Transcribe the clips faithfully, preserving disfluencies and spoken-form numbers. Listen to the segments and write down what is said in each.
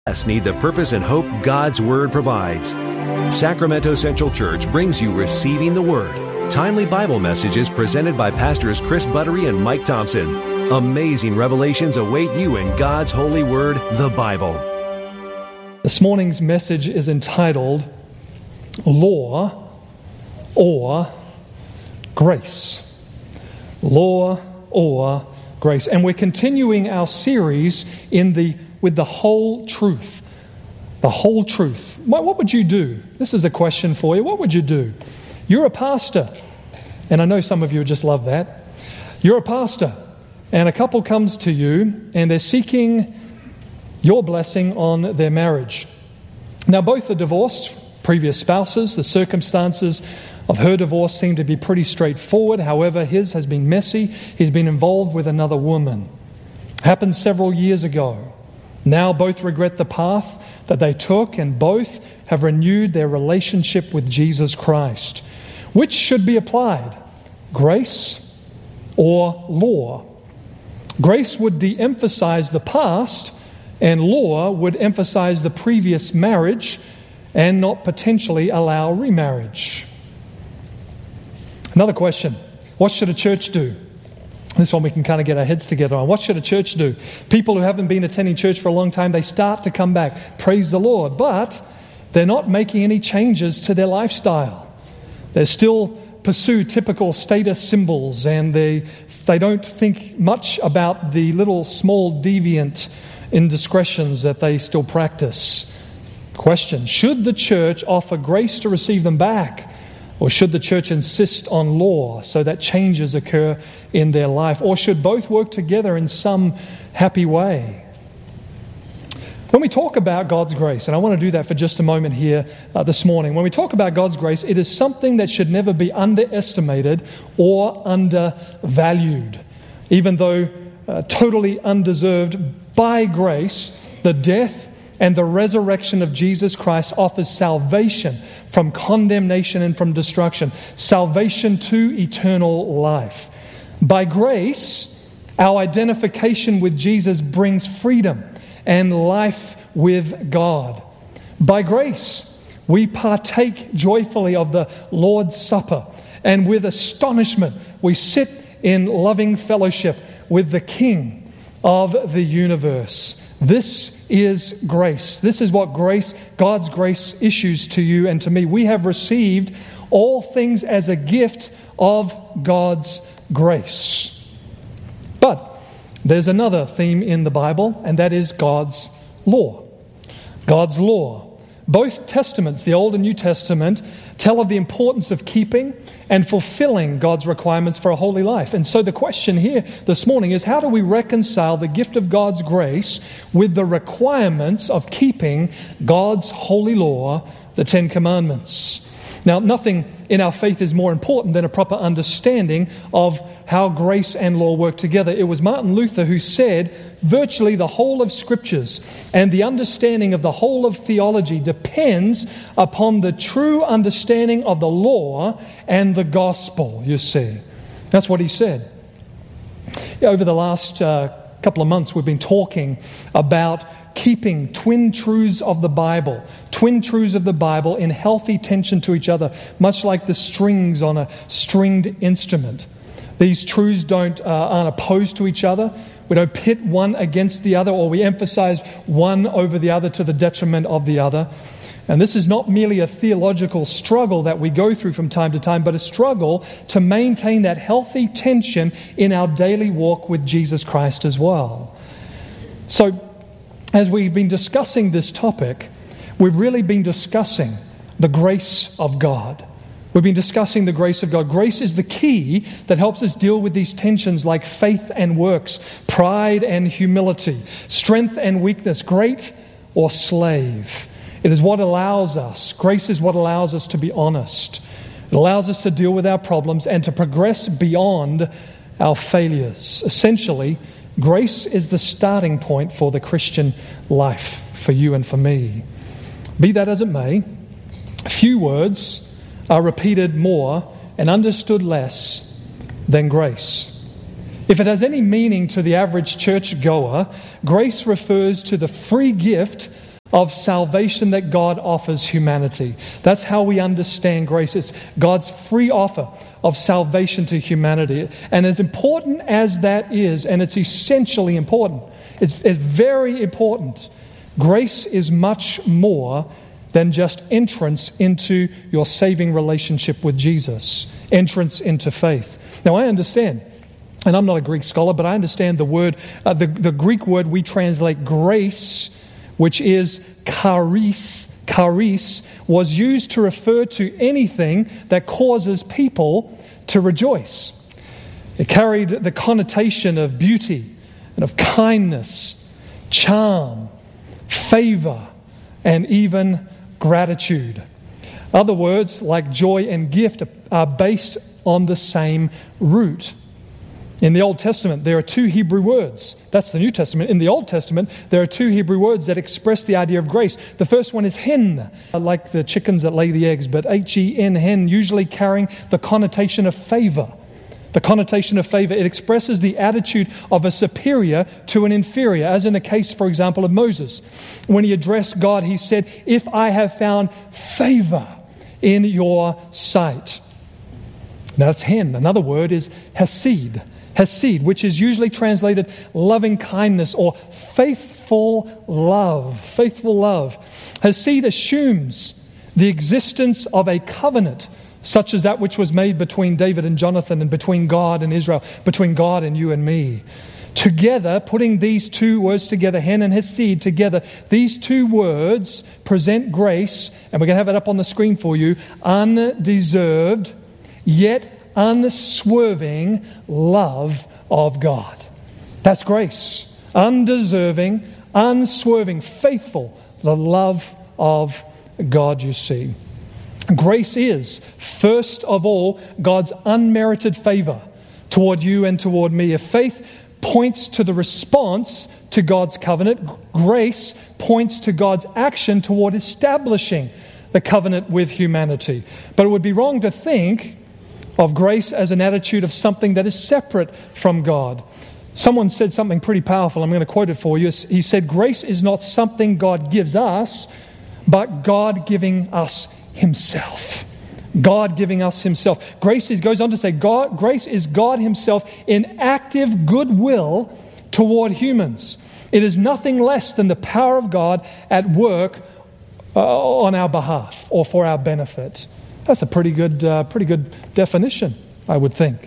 us need the purpose and hope God's Word provides. Sacramento Central Church brings you Receiving the Word, timely Bible messages presented by Pastors Chris Buttery and Mike Thompson. Amazing revelations await you in God's holy Word, the Bible. This morning's message is entitled Law or Grace. Law or Grace. And we're continuing our series in the with the whole truth. The whole truth. What, what would you do? This is a question for you. What would you do? You're a pastor. And I know some of you just love that. You're a pastor. And a couple comes to you and they're seeking your blessing on their marriage. Now both are divorced, previous spouses. The circumstances of her divorce seem to be pretty straightforward. However, his has been messy. He's been involved with another woman. Happened several years ago. Now both regret the path that they took and both have renewed their relationship with Jesus Christ. Which should be applied? Grace or law? Grace would de-emphasize the past and law would emphasize the previous marriage and not potentially allow remarriage. Another question. What should a church do? This one we can kind of get our heads together on. What should a church do? People who haven't been attending church for a long time, they start to come back. Praise the Lord. But they're not making any changes to their lifestyle. They still pursue typical status symbols and they, they don't think much about the little small deviant indiscretions that they still practice. Question. Should the church offer grace to receive them back? Or should the church insist on law so that changes occur in their life? Or should both work together in some happy way? When we talk about God's grace, and I want to do that for just a moment here uh, this morning. When we talk about God's grace, it is something that should never be underestimated or undervalued. Even though uh, totally undeserved by grace, the death and the resurrection of Jesus Christ offers salvation from condemnation and from destruction. Salvation to eternal life. By grace, our identification with Jesus brings freedom and life with God. By grace, we partake joyfully of the Lord's Supper. And with astonishment, we sit in loving fellowship with the King of the universe. This is grace. This is what grace, God's grace issues to you and to me. We have received all things as a gift of God's grace. But there's another theme in the Bible, and that is God's law. God's law. Both Testaments, the Old and New Testament, tell of the importance of keeping and fulfilling God's requirements for a holy life. And so the question here this morning is, how do we reconcile the gift of God's grace with the requirements of keeping God's holy law, the Ten Commandments? Now, nothing in our faith is more important than a proper understanding of how grace and law work together. It was Martin Luther who said, virtually the whole of Scriptures and the understanding of the whole of theology depends upon the true understanding of the law and the gospel, you see. That's what he said. Over the last uh, couple of months, we've been talking about keeping twin truths of the Bible, twin truths of the Bible in healthy tension to each other, much like the strings on a stringed instrument. These truths don't uh, aren't opposed to each other. We don't pit one against the other, or we emphasize one over the other to the detriment of the other. And this is not merely a theological struggle that we go through from time to time, but a struggle to maintain that healthy tension in our daily walk with Jesus Christ as well. So, as we've been discussing this topic, we've really been discussing the grace of God. We've been discussing the grace of God. Grace is the key that helps us deal with these tensions like faith and works, pride and humility, strength and weakness, great or slave. It is what allows us, grace is what allows us to be honest. It allows us to deal with our problems and to progress beyond our failures. Essentially, grace is the starting point for the Christian life, for you and for me. Be that as it may, few words are repeated more and understood less than grace. If it has any meaning to the average churchgoer, grace refers to the free gift of salvation that God offers humanity. That's how we understand grace. It's God's free offer of salvation to humanity. And as important as that is, and it's essentially important, it's, it's very important, grace is much more than just entrance into your saving relationship with Jesus, entrance into faith. Now, I understand, and I'm not a Greek scholar, but I understand the word, uh, the, the Greek word we translate grace, which is charis, charis, was used to refer to anything that causes people to rejoice. It carried the connotation of beauty and of kindness, charm, favor, and even gratitude. Other words, like joy and gift, are based on the same root. In the Old Testament, there are two Hebrew words. That's the New Testament. In the Old Testament, there are two Hebrew words that express the idea of grace. The first one is hen, like the chickens that lay the eggs, but H E N, hen, usually carrying the connotation of favor. The connotation of favor, it expresses the attitude of a superior to an inferior, as in the case, for example, of Moses. When he addressed God, he said, "If I have found favor in your sight." Now that's hen. Another word is hesed. Hesed, which is usually translated loving kindness or faithful love. Faithful love. Hesed assumes the existence of a covenant, such as that which was made between David and Jonathan and between God and Israel, between God and you and me. Together, putting these two words together, hen and hesed together, these two words present grace, and we're going to have it up on the screen for you, undeserved, yet unswerving love of God. That's grace. Undeserving, unswerving, faithful, the love of God, you see. Grace is, first of all, God's unmerited favor toward you and toward me. If faith points to the response to God's covenant, grace points to God's action toward establishing the covenant with humanity. But it would be wrong to think of grace as an attitude of something that is separate from God. Someone said something pretty powerful. I'm going to quote it for you. He said, "Grace is not something God gives us, but God giving us Himself." God giving us Himself. Grace is, goes on to say, God, grace is God Himself in active goodwill toward humans. It is nothing less than the power of God at work uh, on our behalf or for our benefit. That's a pretty good, uh, pretty good definition, I would think.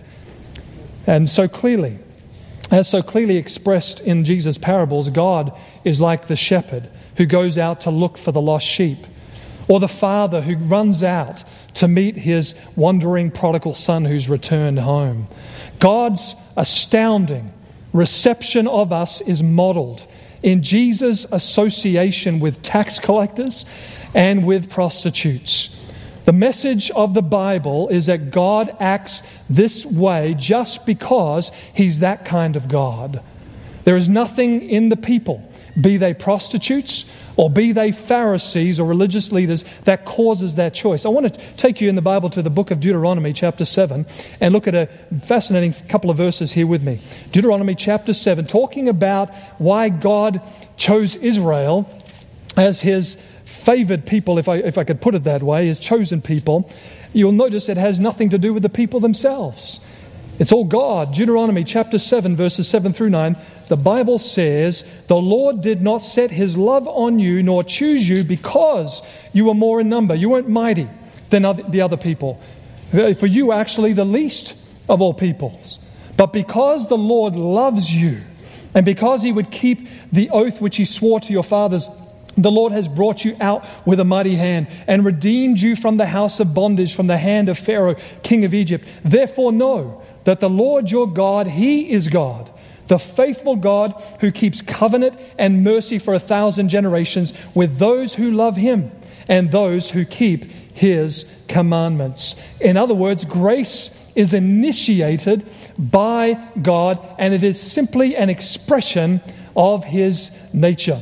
And so clearly, as so clearly expressed in Jesus' parables, God is like the shepherd who goes out to look for the lost sheep, or the father who runs out to meet his wandering prodigal son who's returned home. God's astounding reception of us is modeled in Jesus' association with tax collectors and with prostitutes. The message of the Bible is that God acts this way just because He's that kind of God. There is nothing in the people, be they prostitutes or be they Pharisees or religious leaders, that causes that choice. I want to take you in the Bible to the book of Deuteronomy chapter seven and look at a fascinating couple of verses here with me. Deuteronomy chapter seven, talking about why God chose Israel as His favored people, if I if I could put it that way, His chosen people. You'll notice it has nothing to do with the people themselves. It's all God. Deuteronomy chapter seven, verses seven through nine, the Bible says, "The Lord did not set His love on you, nor choose you because you were more in number." You weren't mighty than other, the other people. For you were actually the least of all peoples. But because the Lord loves you, and because He would keep the oath which He swore to your fathers, the Lord has brought you out with a mighty hand and redeemed you from the house of bondage, from the hand of Pharaoh, king of Egypt. Therefore know that the Lord your God, He is God, the faithful God who keeps covenant and mercy for a thousand generations with those who love Him and those who keep His commandments. In other words, grace is initiated by God, and it is simply an expression of His nature.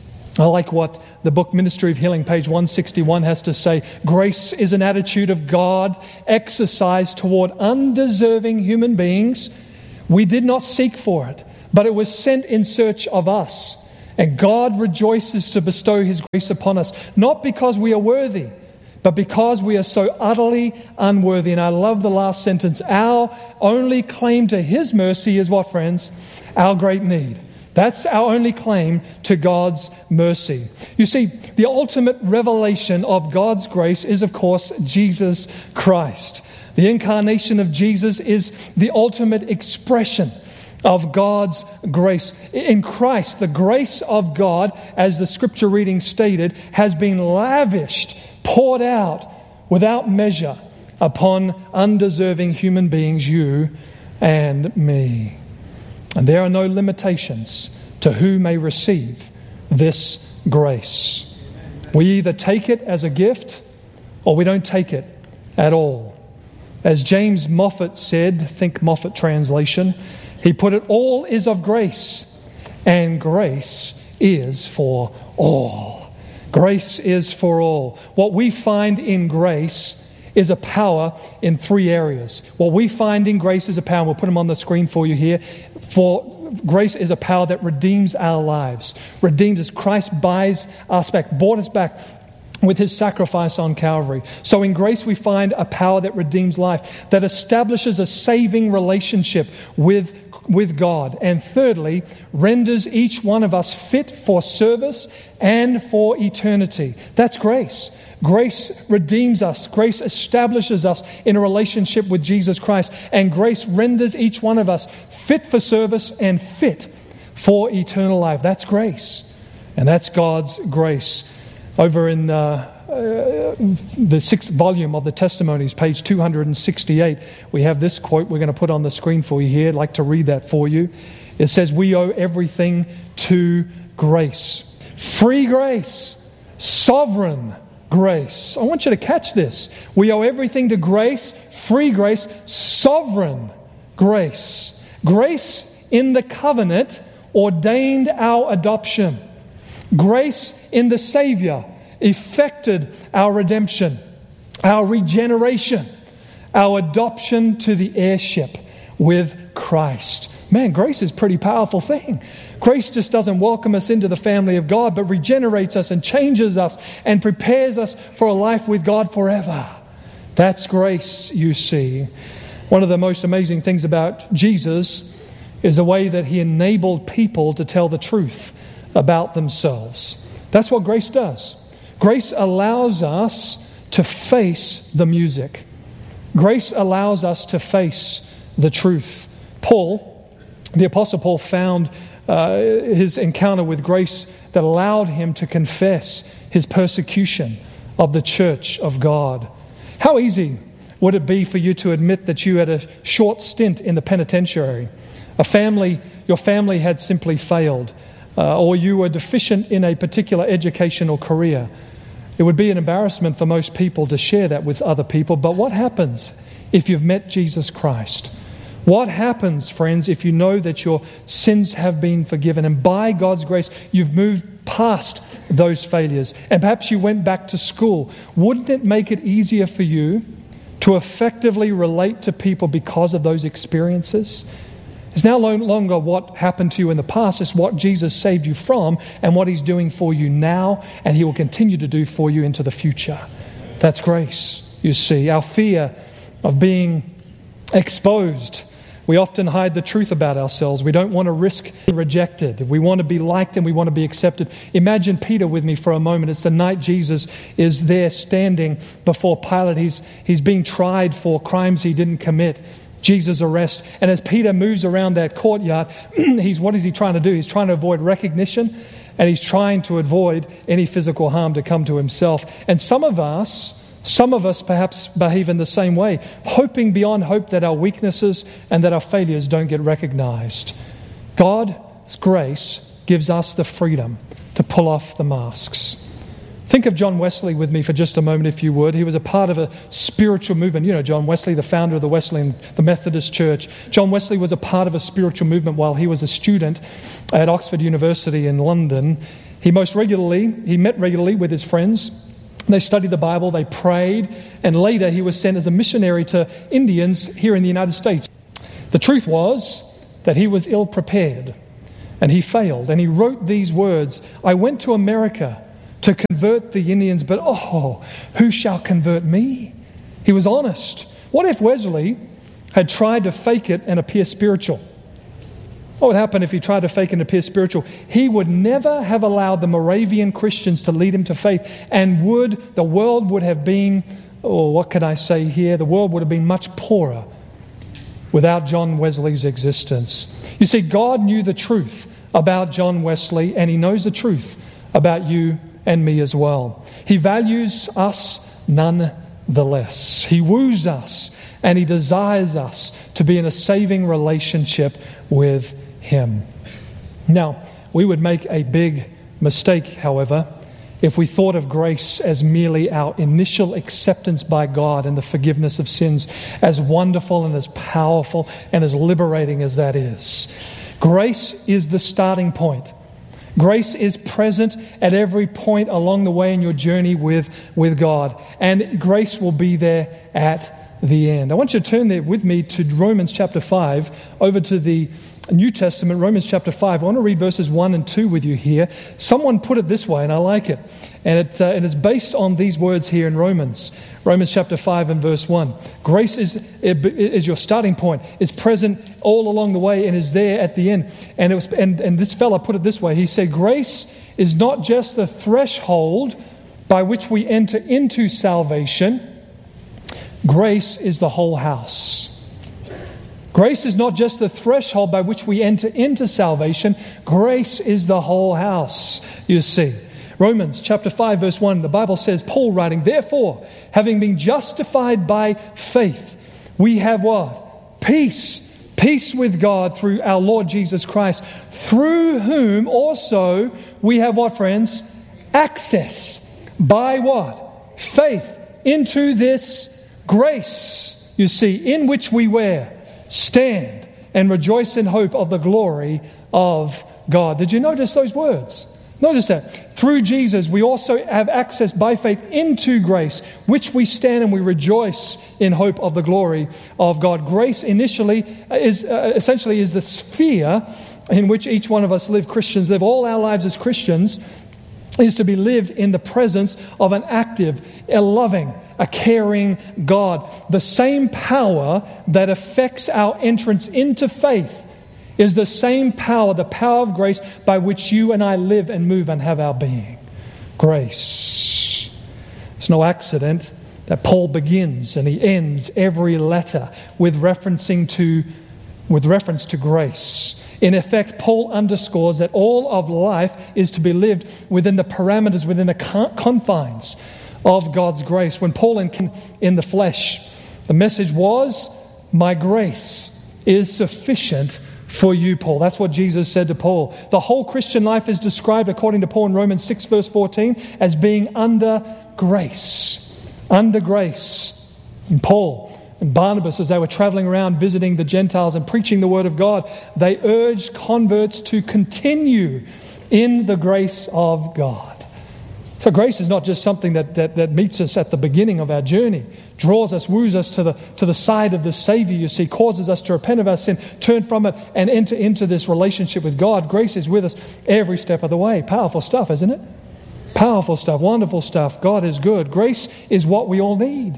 I like what the book Ministry of Healing, page one sixty-one, has to say. Grace is an attitude of God exercised toward undeserving human beings. We did not seek for it, but it was sent in search of us. And God rejoices to bestow His grace upon us, not because we are worthy, but because we are so utterly unworthy. And I love the last sentence. Our only claim to His mercy is what, friends? Our great need. That's our only claim to God's mercy. You see, the ultimate revelation of God's grace is, of course, Jesus Christ. The incarnation of Jesus is the ultimate expression of God's grace. In Christ, the grace of God, as the scripture reading stated, has been lavished, poured out without measure upon undeserving human beings, you and me. And there are no limitations to who may receive this grace. We either take it as a gift or we don't take it at all. As James Moffat said, think Moffat translation, he put it, all is of grace, and grace is for all. Grace is for all. What we find in grace is a power in three areas. What we find in grace is a power, we'll put them on the screen for you here. For grace is a power that redeems our lives. Redeems us. Christ buys us back, bought us back with His sacrifice on Calvary. So in grace we find a power that redeems life, that establishes a saving relationship with, with God. And thirdly, renders each one of us fit for service and for eternity. That's grace. Grace redeems us. Grace establishes us in a relationship with Jesus Christ. And grace renders each one of us fit for service and fit for eternal life. That's grace. And that's God's grace. Over in uh, uh, the sixth volume of the Testimonies, page two hundred sixty-eight, we have this quote we're going to put on the screen for you here. I'd like to read that for you. It says, "We owe everything to grace. Free grace. Sovereign grace." I want you to catch this. We owe everything to grace, free grace, sovereign grace. Grace in the covenant ordained our adoption. Grace in the Savior effected our redemption, our regeneration, our adoption to the heirship with Christ. Man, grace is a pretty powerful thing. Grace just doesn't welcome us into the family of God, but regenerates us and changes us and prepares us for a life with God forever. That's grace, you see. One of the most amazing things about Jesus is the way that He enabled people to tell the truth about themselves. That's what grace does. Grace allows us to face the music. Grace allows us to face the truth. Paul, the Apostle Paul, found uh, his encounter with grace that allowed him to confess his persecution of the church of God. How easy would it be for you to admit that you had a short stint in the penitentiary? A family, your family had simply failed. Uh, or you were deficient in a particular educational career. It would be an embarrassment for most people to share that with other people. But what happens if you've met Jesus Christ? What happens, friends, if you know that your sins have been forgiven and by God's grace you've moved past those failures and perhaps you went back to school? Wouldn't it make it easier for you to effectively relate to people because of those experiences? It's now no longer what happened to you in the past. It's what Jesus saved you from and what He's doing for you now, and He will continue to do for you into the future. That's grace, you see. Our fear of being exposed. We often hide the truth about ourselves. We don't want to risk being rejected. We want to be liked and we want to be accepted. Imagine Peter with me for a moment. It's the night Jesus is there standing before Pilate. He's, he's being tried for crimes he didn't commit. Jesus' arrest. And as Peter moves around that courtyard, he's what is he trying to do? He's trying to avoid recognition, and he's trying to avoid any physical harm to come to himself. And some of us, some of us perhaps behave in the same way, hoping beyond hope that our weaknesses and that our failures don't get recognized. God's grace gives us the freedom to pull off the masks. Think of John Wesley with me for just a moment, if you would. He was a part of a spiritual movement. You know John Wesley, the founder of the Wesleyan, the Methodist Church. John Wesley was a part of a spiritual movement while he was a student at Oxford University in London. He most regularly, he met regularly with his friends. They studied the Bible, they prayed, and later he was sent as a missionary to Indians here in the United States. The truth was that he was ill-prepared. And he failed. And he wrote these words, "I went to America to convert the Indians, but oh, who shall convert me?" He was honest. What if Wesley had tried to fake it and appear spiritual? What would happen if he tried to fake and appear spiritual? He would never have allowed the Moravian Christians to lead him to faith, and would the world would have been, or what can I say here, the world would have been much poorer without John Wesley's existence. You see, God knew the truth about John Wesley, and he knows the truth about you and me as well. He values us nonetheless. He woos us, and he desires us to be in a saving relationship with him. Now, we would make a big mistake, however, if we thought of grace as merely our initial acceptance by God and the forgiveness of sins, as wonderful and as powerful and as liberating as that is. Grace is the starting point. Grace is present at every point along the way in your journey with, with God. And grace will be there at the end. I want you to turn there with me to Romans chapter five, over to the New Testament, Romans chapter five. I want to read verses one and two with you here. Someone put it this way, and I like it. And it uh, and it's based on these words here in Romans. Romans chapter five and verse one. Grace is, is your starting point. It's present all along the way and is there at the end. And it was and, and this fella put it this way. He said, grace is not just the threshold by which we enter into salvation. Grace is the whole house. Grace is not just the threshold by which we enter into salvation. Grace is the whole house, you see. Romans chapter five, verse one, the Bible says, Paul writing, "Therefore, having been justified by faith, we have what? Peace. Peace with God through our Lord Jesus Christ, through whom also we have what, friends? Access. By what? Faith into this grace, you see, in which we where? Stand and rejoice in hope of the glory of God." Did you notice those words? Notice that. Through Jesus, we also have access by faith into grace, which we stand and we rejoice in hope of the glory of God. Grace initially is uh, essentially is the sphere in which each one of us live, Christians live. All our lives as Christians is to be lived in the presence of an active, a loving, a caring God. The same power that affects our entrance into faith is the same power, the power of grace by which you and I live and move and have our being. Grace. It's no accident that Paul begins and he ends every letter with referencing to, with reference to grace. In effect, Paul underscores that all of life is to be lived within the parameters, within the confines of God's grace. When Paul in, in the flesh, the message was, "My grace is sufficient for you, Paul." That's what Jesus said to Paul. The whole Christian life is described, according to Paul in Romans six, verse fourteen, as being under grace. Under grace. And Paul and Barnabas, as they were traveling around visiting the Gentiles and preaching the word of God, they urged converts to continue in the grace of God. So grace is not just something that, that, that meets us at the beginning of our journey, draws us, woos us to the, to the side of the Savior, you see, causes us to repent of our sin, turn from it, and enter into this relationship with God. Grace is with us every step of the way. Powerful stuff, isn't it? Powerful stuff, wonderful stuff. God is good. Grace is what we all need.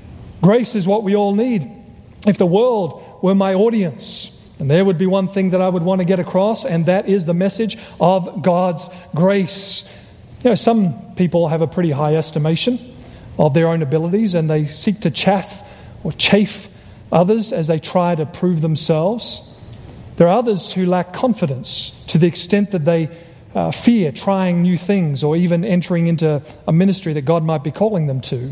Grace is what we all need. If the world were my audience, and there would be one thing that I would want to get across, and that is the message of God's grace. You know, some people have a pretty high estimation of their own abilities, and they seek to chaff or chafe others as they try to prove themselves. There are others who lack confidence to the extent that they uh, fear trying new things or even entering into a ministry that God might be calling them to.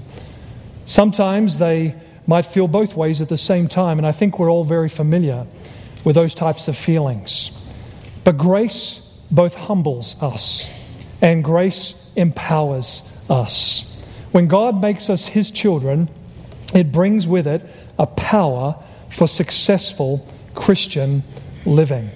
Sometimes they might feel both ways at the same time, and I think we're all very familiar with those types of feelings. But grace both humbles us and grace empowers us. When God makes us His children, it brings with it a power for successful Christian living.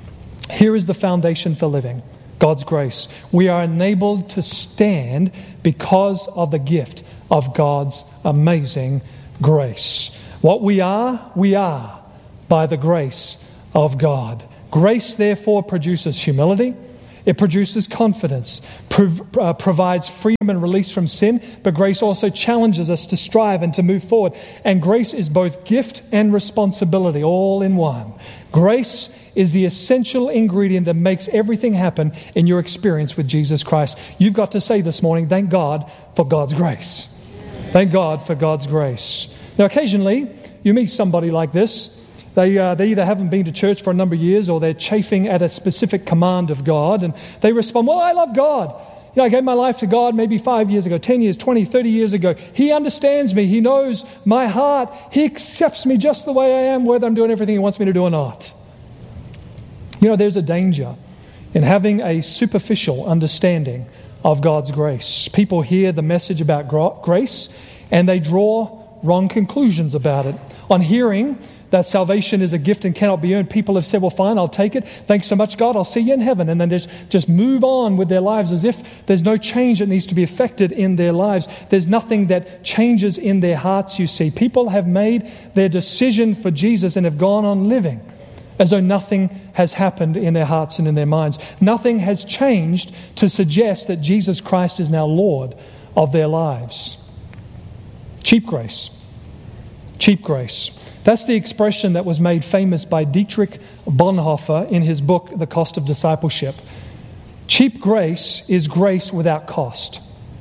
Here is the foundation for living, God's grace. We are enabled to stand because of the gift of God's amazing grace. What we are, we are by the grace of God. Grace, therefore, produces humility. It produces confidence, prov- uh, provides freedom and release from sin, but grace also challenges us to strive and to move forward. And grace is both gift and responsibility, all in one. Grace is the essential ingredient that makes everything happen in your experience with Jesus Christ. You've got to say this morning, thank God for God's grace. Thank God for God's grace. Now, occasionally, you meet somebody like this. They uh, they either haven't been to church for a number of years or they're chafing at a specific command of God, and they respond, well, I love God. You know, I gave my life to God maybe five years ago, ten years, twenty, thirty years ago. He understands me. He knows my heart. He accepts me just the way I am, whether I'm doing everything He wants me to do or not. You know, there's a danger in having a superficial understanding of God's grace. People hear the message about grace and they draw wrong conclusions about it. On hearing that salvation is a gift and cannot be earned, people have said, well, fine, I'll take it. Thanks so much, God. I'll see you in heaven. And then just, just move on with their lives as if there's no change that needs to be affected in their lives. There's nothing that changes in their hearts, you see. People have made their decision for Jesus and have gone on living as though nothing has happened in their hearts and in their minds. Nothing has changed to suggest that Jesus Christ is now Lord of their lives. Cheap grace. Cheap grace. That's the expression that was made famous by Dietrich Bonhoeffer in his book, The Cost of Discipleship. Cheap grace is grace without cost.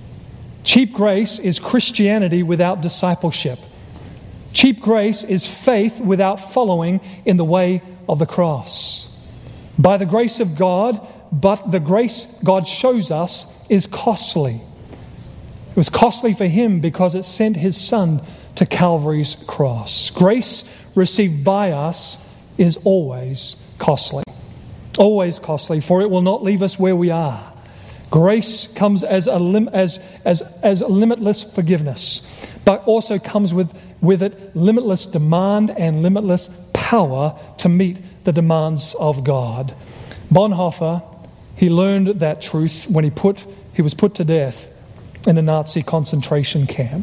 Cheap grace is Christianity without discipleship. Cheap grace is faith without following in the way of the cross. By the grace of God, but the grace God shows us is costly. It was costly for Him because it sent His Son to Calvary's cross. Grace received by us is always costly. Always costly, for it will not leave us where we are. Grace comes as a lim- as, as, as limitless forgiveness, but also comes with, with it limitless demand and limitless power to meet the demands of God. Bonhoeffer, he learned that truth when he put he was put to death in a Nazi concentration camp.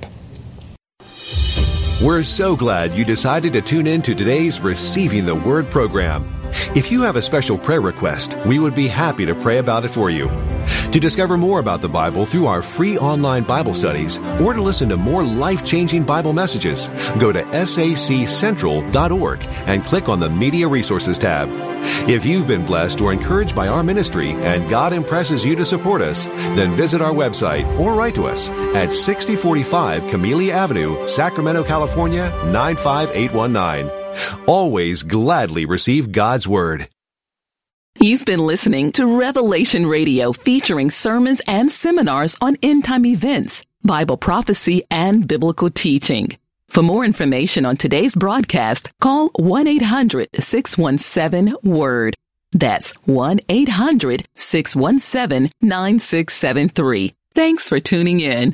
We're so glad you decided to tune in to today's Receiving the Word program. If you have a special prayer request, we would be happy to pray about it for you. To discover more about the Bible through our free online Bible studies or to listen to more life-changing Bible messages, go to S A C central dot org and click on the Media Resources tab. If you've been blessed or encouraged by our ministry and God impresses you to support us, then visit our website or write to us at sixty forty-five Camellia Avenue, Sacramento, California, nine five eight one nine. Always gladly receive God's Word. You've been listening to Revelation Radio, featuring sermons and seminars on end-time events, Bible prophecy, and biblical teaching. For more information on today's broadcast, call one eight hundred six one seven WORD. That's one eight hundred six one seven nine six seven three. Thanks for tuning in.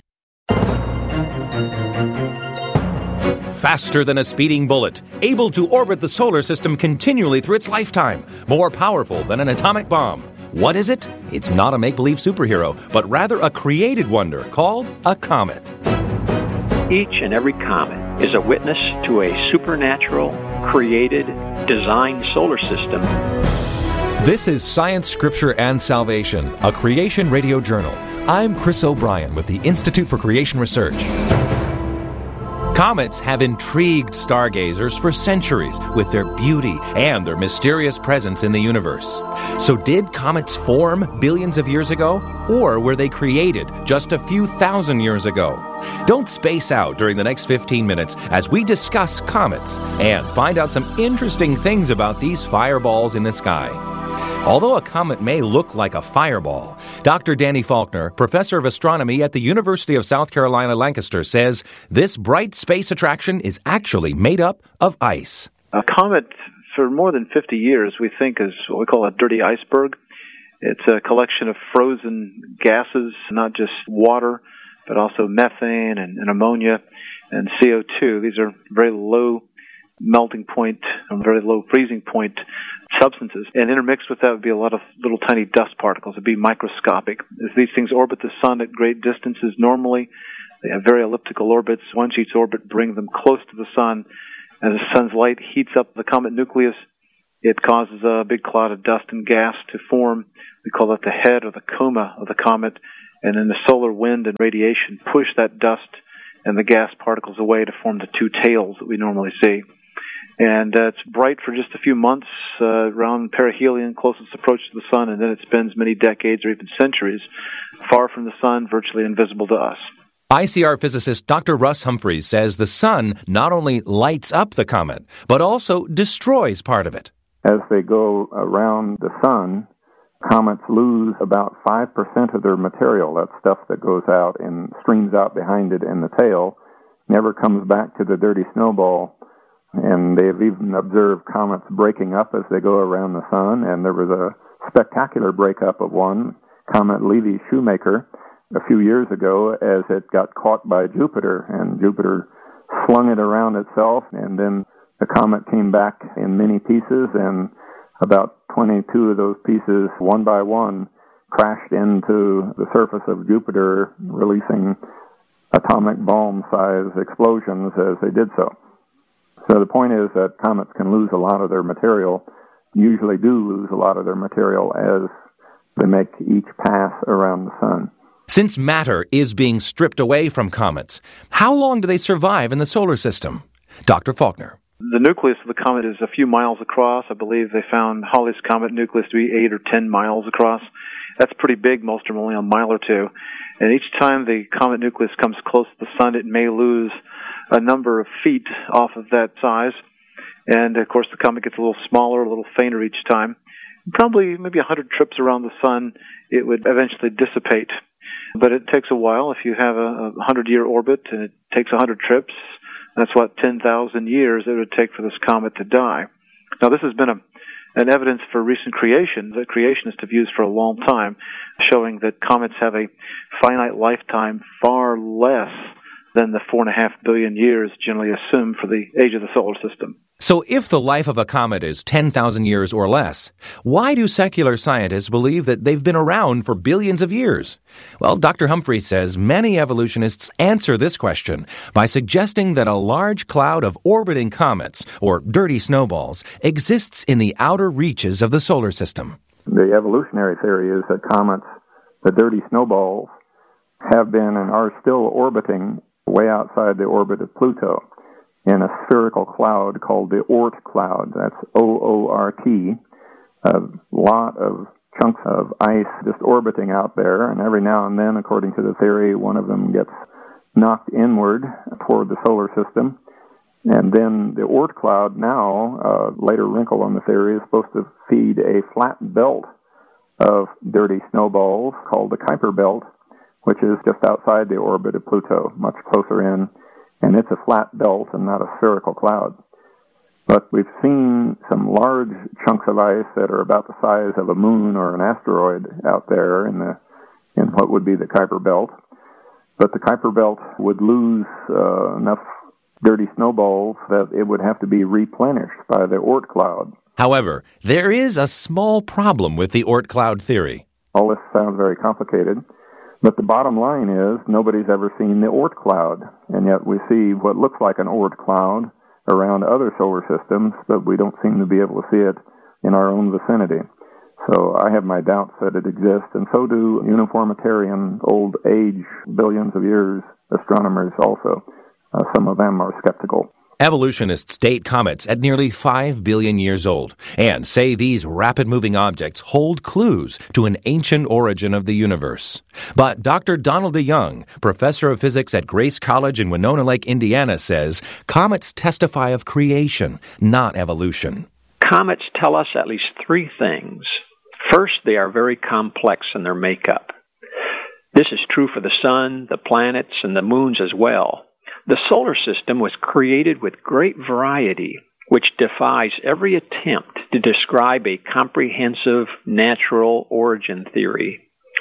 Faster than a speeding bullet, able to orbit the solar system continually through its lifetime, more powerful than an atomic bomb. What is it? It's not a make-believe superhero, but rather a created wonder called a comet. Each and every comet is a witness to a supernatural, created, designed solar system. This is Science, Scripture, and Salvation, a Creation Radio Journal. I'm Chris O'Brien with the Institute for Creation Research. Comets have intrigued stargazers for centuries with their beauty and their mysterious presence in the universe. So did comets form billions of years ago, or were they created just a few thousand years ago? Don't space out during the next fifteen minutes as we discuss comets and find out some interesting things about these fireballs in the sky. Although a comet may look like a fireball, Doctor Danny Faulkner, professor of astronomy at the University of South Carolina, Lancaster, says this bright space attraction is actually made up of ice. A comet, for more than fifty years, we think is what we call a dirty iceberg. It's a collection of frozen gases, not just water, but also methane and, and ammonia and C O two. These are very low melting point and very low freezing point substances, and intermixed with that would be a lot of little tiny dust particles. It would be microscopic. As these things orbit the sun at great distances normally, they have very elliptical orbits. Once each orbit brings them close to the sun. As the sun's light heats up the comet nucleus, It causes a big cloud of dust and gas to form. We call that the head or the coma of the comet. And then the solar wind and radiation push that dust and the gas particles away to form the two tails that we normally see. And uh, it's bright for just a few months uh, around perihelion, closest approach to the sun, and then it spends many decades or even centuries far from the sun, virtually invisible to us. I C R physicist Doctor Russ Humphreys says the sun not only lights up the comet, but also destroys part of it. As they go around the sun, comets lose about five percent of their material. That stuff that goes out and streams out behind it in the tail never comes back to the dirty snowball. And they've even observed comets breaking up as they go around the sun. And there was a spectacular breakup of one, Comet Levy-Shoemaker, a few years ago as it got caught by Jupiter. And Jupiter slung it around itself, and then the comet came back in many pieces, and about twenty-two of those pieces, one by one, crashed into the surface of Jupiter, releasing atomic bomb-sized explosions as they did so. So the point is that comets can lose a lot of their material, usually do lose a lot of their material as they make each pass around the sun. Since matter is being stripped away from comets, how long do they survive in the solar system? Doctor Faulkner. The nucleus of the comet is a few miles across. I believe they found Halley's Comet nucleus to be eight or ten miles across. That's pretty big. Most are only a mile or two. And each time the comet nucleus comes close to the sun, it may lose a number of feet off of that size. And, of course, the comet gets a little smaller, a little fainter each time. Probably maybe one hundred trips around the sun, it would eventually dissipate. But it takes a while. If you have a hundred-year orbit and it takes one hundred trips, that's what, ten thousand years it would take for this comet to die. Now, this has been a, an evidence for recent creation that creationists have used for a long time, showing that comets have a finite lifetime far less than the four and a half billion years generally assumed for the age of the solar system. So if the life of a comet is ten thousand years or less, why do secular scientists believe that they've been around for billions of years? Well, Doctor Humphrey says many evolutionists answer this question by suggesting that a large cloud of orbiting comets, or dirty snowballs, exists in the outer reaches of the solar system. The evolutionary theory is that comets, the dirty snowballs, have been and are still orbiting way outside the orbit of Pluto in a spherical cloud called the Oort cloud. That's O O R T. A lot of chunks of ice just orbiting out there, and every now and then, according to the theory, one of them gets knocked inward toward the solar system. And then the Oort cloud now, uh, later wrinkle on the theory, is supposed to feed a flat belt of dirty snowballs called the Kuiper belt, which is just outside the orbit of Pluto, much closer in. And it's a flat belt and not a spherical cloud. But we've seen some large chunks of ice that are about the size of a moon or an asteroid out there in the in what would be the Kuiper belt. But the Kuiper belt would lose uh, enough dirty snowballs that it would have to be replenished by the Oort cloud. However, there is a small problem with the Oort cloud theory. All this sounds very complicated. But the bottom line is nobody's ever seen the Oort cloud, and yet we see what looks like an Oort cloud around other solar systems, but we don't seem to be able to see it in our own vicinity. So I have my doubts that it exists, and so do uniformitarian, old age, billions of years astronomers also. Uh, some of them are skeptical. Evolutionists date comets at nearly five billion years old and say these rapid-moving objects hold clues to an ancient origin of the universe. But Doctor Donald DeYoung, professor of physics at Grace College in Winona Lake, Indiana, says comets testify of creation, not evolution. Comets tell us at least three things. First, they are very complex in their makeup. This is true for the sun, the planets, and the moons as well. The solar system was created with great variety, which defies every attempt to describe a comprehensive natural origin theory.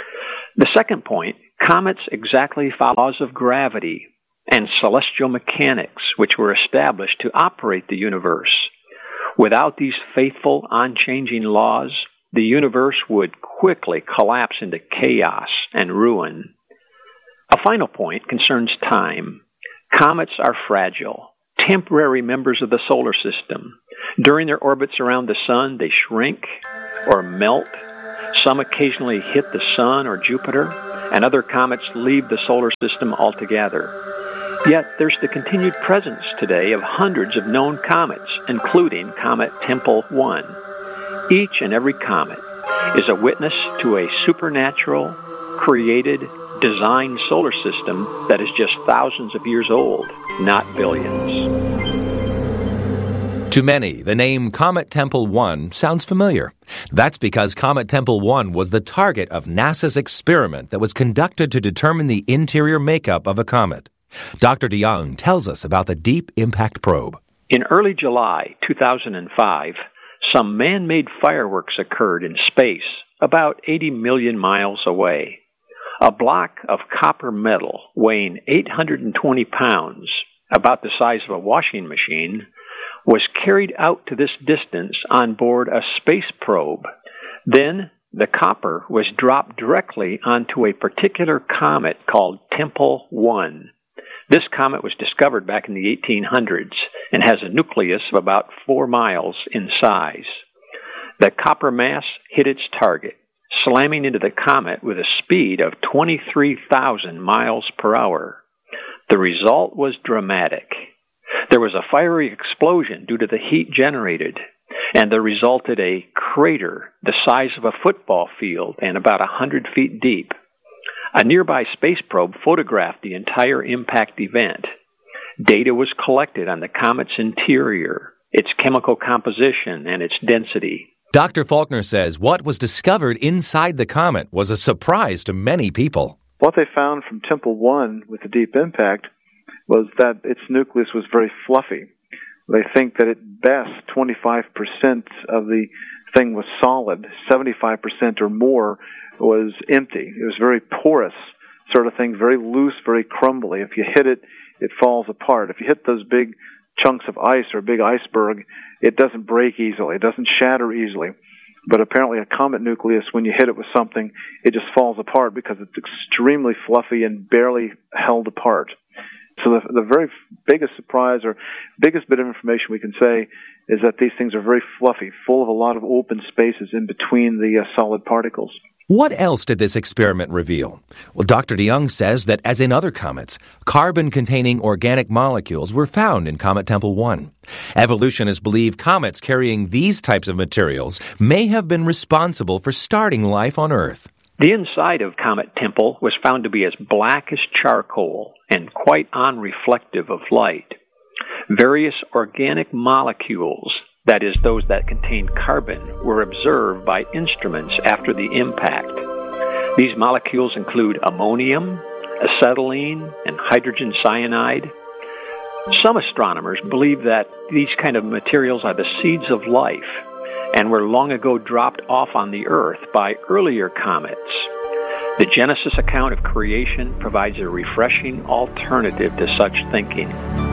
The second point, comets exactly follow laws of gravity and celestial mechanics, which were established to operate the universe. Without these faithful, unchanging laws, the universe would quickly collapse into chaos and ruin. A final point concerns time. Comets are fragile. temporary members of the solar system. During their orbits around the sun, they shrink or melt. Some occasionally hit the sun or Jupiter, and other comets leave the solar system altogether. Yet there's the continued presence today of hundreds of known comets, including Comet Tempel one. Each and every comet is a witness to a supernatural, created, designed solar system that is just thousands of years old, not billions. To many, the name Comet Tempel one sounds familiar. That's because Comet Tempel one was the target of NASA's experiment that was conducted to determine the interior makeup of a comet. Doctor DeYoung tells us about the Deep Impact Probe. In early July two thousand five, some man-made fireworks occurred in space about eighty million miles away. A block of copper metal weighing eight hundred twenty pounds, about the size of a washing machine, was carried out to this distance on board a space probe. Then the copper was dropped directly onto a particular comet called Tempel one. This comet was discovered back in the eighteen hundreds and has a nucleus of about four miles in size. The copper mass hit its target, slamming into the comet with a speed of twenty-three thousand miles per hour. The result was dramatic. There was a fiery explosion due to the heat generated, and there resulted a crater the size of a football field and about one hundred feet deep. A nearby space probe photographed the entire impact event. Data was collected on the comet's interior, its chemical composition, and its density. Doctor Faulkner says what was discovered inside the comet was a surprise to many people. What they found from Tempel one with the deep impact was that its nucleus was very fluffy. They think that at best twenty-five percent of the thing was solid, seventy-five percent or more was empty. It was very porous sort of thing, very loose, very crumbly. If you hit it, it falls apart. If you hit those big chunks of ice or a big iceberg, it doesn't break easily. It doesn't shatter easily. But apparently a comet nucleus, when you hit it with something, it just falls apart because it's extremely fluffy and barely held apart. So the, the very biggest surprise or biggest bit of information we can say is that these things are very fluffy, full of a lot of open spaces in between the uh, solid particles. What else did this experiment reveal? Well, Doctor DeYoung says that, as in other comets, carbon-containing organic molecules were found in Comet Tempel one. Evolutionists believe comets carrying these types of materials may have been responsible for starting life on Earth. The inside of Comet Tempel was found to be as black as charcoal and quite unreflective of light. Various organic molecules, that is, those that contain carbon, were observed by instruments after the impact. These molecules include ammonium, acetylene, and hydrogen cyanide. Some astronomers believe that these kind of materials are the seeds of life and were long ago dropped off on the Earth by earlier comets. The Genesis account of creation provides a refreshing alternative to such thinking.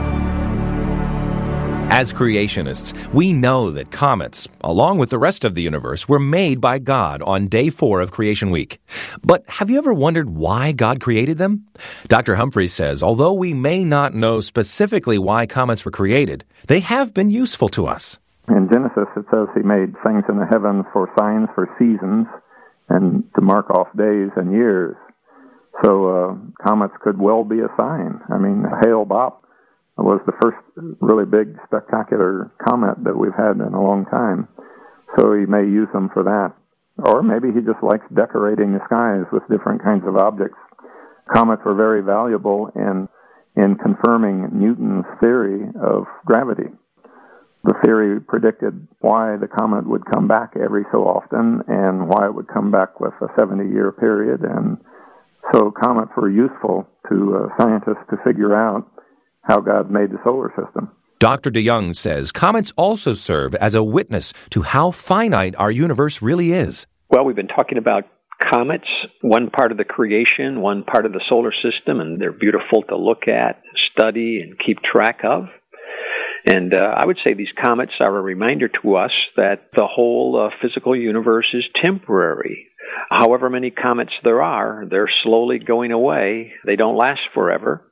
As creationists, we know that comets, along with the rest of the universe, were made by God on day four of Creation Week. But have you ever wondered why God created them? Doctor Humphreys says, although we may not know specifically why comets were created, they have been useful to us. In Genesis, it says he made things in the heavens for signs, for seasons, and to mark off days and years. So uh, comets could well be a sign. I mean, Hale-Bopp was the first really big, spectacular comet that we've had in a long time. So he may use them for that. Or maybe he just likes decorating the skies with different kinds of objects. Comets were very valuable in, in confirming Newton's theory of gravity. The theory predicted why the comet would come back every so often and why it would come back with a seventy-year period. And so comets were useful to uh, scientists to figure out how God made the solar system. Doctor DeYoung says comets also serve as a witness to how finite our universe really is. Well, we've been talking about comets, one part of the creation, one part of the solar system, and they're beautiful to look at, study, and keep track of. And uh, I would say these comets are a reminder to us that the whole uh, physical universe is temporary. However many comets there are, they're slowly going away. They don't last forever.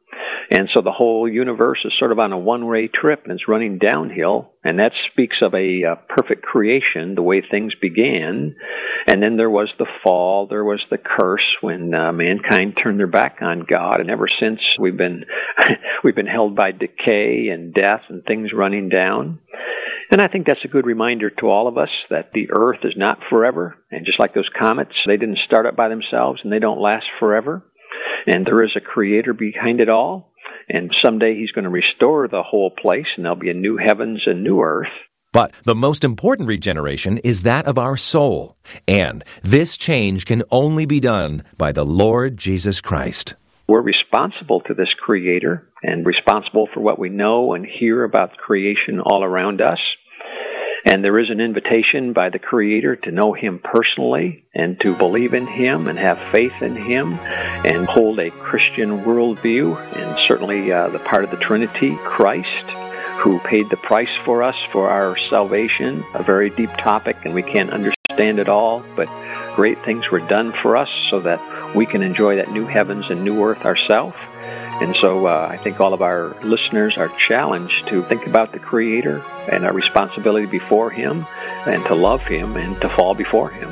And so the whole universe is sort of on a one-way trip, and it's running downhill. And that speaks of a uh, perfect creation, the way things began. And then there was the fall, there was the curse when uh, mankind turned their back on God. And ever since, we've been we've been held by decay and death and things running down. And I think that's a good reminder to all of us that the earth is not forever. And just like those comets, they didn't start up by themselves and they don't last forever. And there is a creator behind it all. And someday he's going to restore the whole place, and there'll be a new heavens and new earth. But the most important regeneration is that of our soul. And this change can only be done by the Lord Jesus Christ. We're responsible to this Creator and responsible for what we know and hear about creation all around us. And there is an invitation by the Creator to know Him personally and to believe in Him and have faith in Him and hold a Christian worldview, and certainly uh, the part of the Trinity, Christ, who paid the price for us for our salvation, a very deep topic, and we can't understand it all, but great things were done for us so that we can enjoy that new heavens and new earth ourselves. And so uh, I think all of our listeners are challenged to think about the Creator and our responsibility before Him, and to love Him and to fall before Him.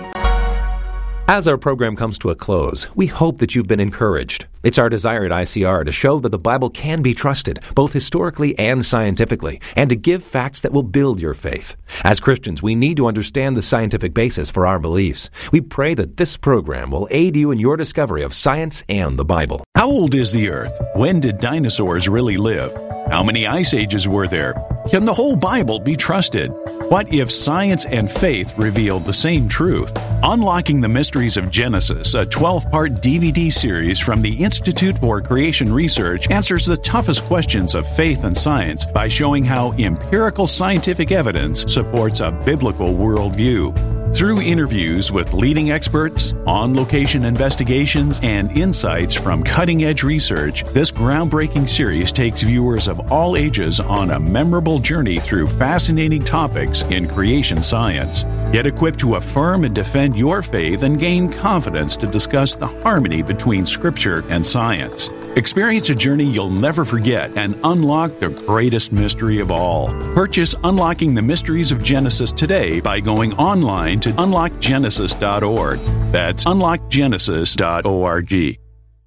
As our program comes to a close, we hope that you've been encouraged. It's our desire at I C R to show that the Bible can be trusted, both historically and scientifically, and to give facts that will build your faith. As Christians, we need to understand the scientific basis for our beliefs. We pray that this program will aid you in your discovery of science and the Bible. How old is the Earth? When did dinosaurs really live? How many ice ages were there? Can the whole Bible be trusted? What if science and faith reveal the same truth? Unlocking the Mysteries of Genesis, a twelve-part D V D series from the Institute for Creation Research, answers the toughest questions of faith and science by showing how empirical scientific evidence supports a biblical worldview. Through interviews with leading experts, on-location investigations, and insights from cutting-edge research, this groundbreaking series takes viewers of all ages on a memorable journey through fascinating topics in creation science. Get equipped to affirm and defend your faith and gain confidence to discuss the harmony between Scripture and science. Experience a journey you'll never forget and unlock the greatest mystery of all. Purchase Unlocking the Mysteries of Genesis today by going online to unlock genesis dot org. That's unlock genesis dot org. In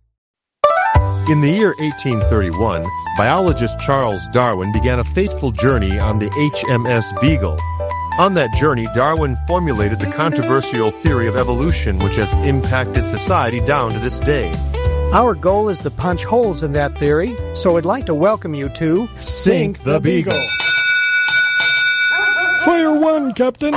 the year eighteen thirty-one, biologist Charles Darwin began a fateful journey on the H M S Beagle. On that journey, Darwin formulated the controversial theory of evolution, which has impacted society down to this day. Our goal is to punch holes in that theory, so I'd like to welcome you to Sink the Beagle. Fire one, Captain.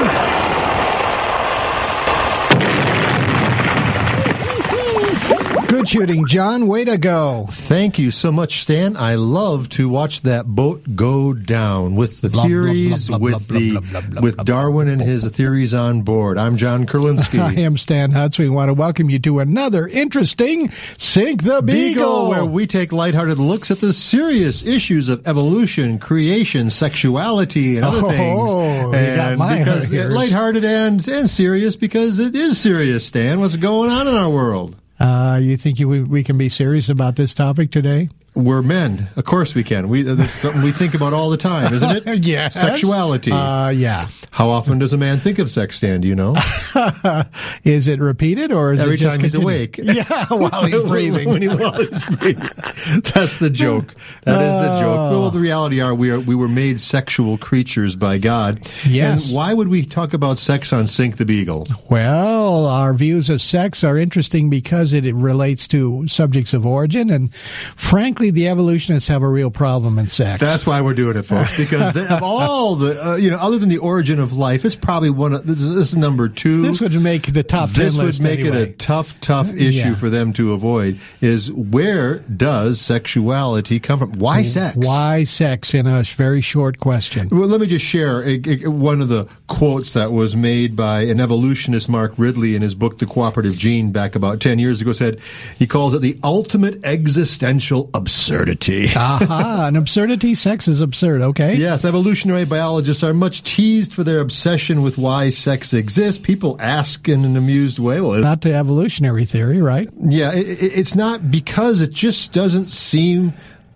Good shooting, John. Way to go. Thank you so much, Stan. I love to watch that boat go down with the blah, theories, blah, blah, blah, with blah, the blah, blah, blah, with blah, Darwin blah, blah, and his theories on board. I'm John Kurlinski. I am Stan Hutz. We want to welcome you to another interesting Sink the Beagle, Beagle, where we take lighthearted looks at the serious issues of evolution, creation, sexuality, and other oh, things. Oh, and you got my because lighthearted and, and serious, because it is serious, Stan. What's going on in our world? Uh, you think you, we, we can be serious about this topic today? We're men. Of course we can. We, that's something we think about all the time, isn't it? Yes. Sexuality. Uh, yeah. How often does a man think of sex, Stan? Do you know? Is it repeated or is Every it just time he's continued? awake? Yeah, while he's breathing. when he, while he's breathing. That's the joke. That is the joke. Well, the reality are we are we were made sexual creatures by God. Yes. And why would we talk about sex on Sink the Beagle? Well, our views of sex are interesting because it, it relates to subjects of origin, and frankly, the evolutionists have a real problem in sex. That's why we're doing it, folks, because they, of all the, uh, you know, other than the origin of life, it's probably one of, this is, this is number two. This would make the top ten list list This would make anyway. it a tough, tough issue yeah. for them to avoid, is where does sexuality come from? Why sex? Why sex in a very short question? Well, let me just share a, a, one of the quotes that was made by an evolutionist, Mark Ridley, in his book, The Cooperative Gene, back about ten years ago, said, he calls it the ultimate existential absurdity. Aha, an absurdity? Sex is absurd, okay. Yes, evolutionary biologists are much teased for their obsession with why sex exists. People ask in an amused way, well, not the evolutionary theory, right? Yeah, it, it, it's not, because it just doesn't seem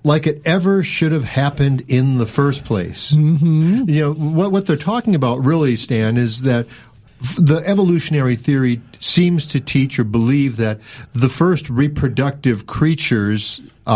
like it ever should have happened in the first place. Mm-hmm. You know, what, what they're talking about really, Stan, is that the evolutionary theory seems to teach or believe that the first reproductive creatures